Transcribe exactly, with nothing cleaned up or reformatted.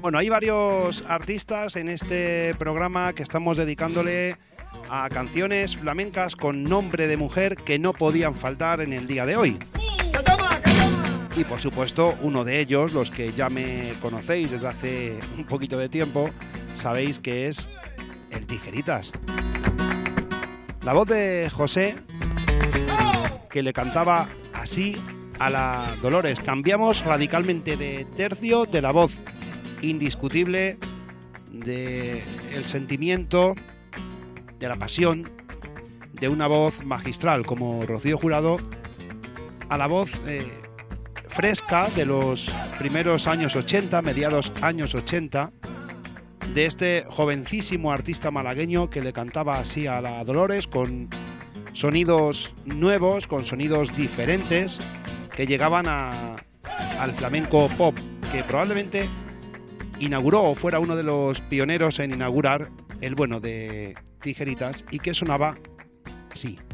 Bueno, hay varios artistas en este programa que estamos dedicándole a canciones flamencas con nombre de mujer que no podían faltar en el día de hoy. Y por supuesto, uno de ellos, los que ya me conocéis desde hace un poquito de tiempo, sabéis que es el Tijeritas. La voz de José, que le cantaba así a la Dolores. Cambiamos radicalmente de tercio de la voz indiscutible, de el sentimiento, de la pasión, de una voz magistral como Rocío Jurado, a la voz eh, fresca de los primeros años ochenta, mediados años ochenta, de este jovencísimo artista malagueño que le cantaba así a la Dolores, con sonidos nuevos, con sonidos diferentes, que llegaban a, al flamenco pop, que probablemente inauguró o fuera uno de los pioneros en inaugurar el bueno de Tijeritas, y que sonaba así.